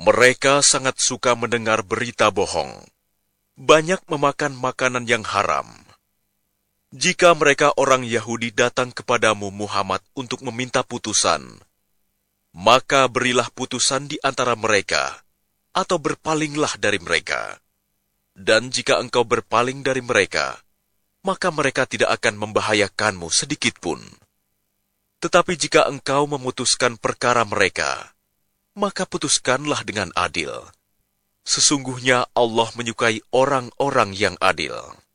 Mereka sangat suka mendengar berita bohong, banyak memakan makanan yang haram. Jika mereka orang Yahudi datang kepadamu Muhammad untuk meminta putusan, maka berilah putusan di antara mereka, atau berpalinglah dari mereka. Dan jika engkau berpaling dari mereka, maka mereka tidak akan membahayakanmu sedikitpun. Tetapi jika engkau memutuskan perkara mereka, maka putuskanlah dengan adil. Sesungguhnya Allah menyukai orang-orang yang adil.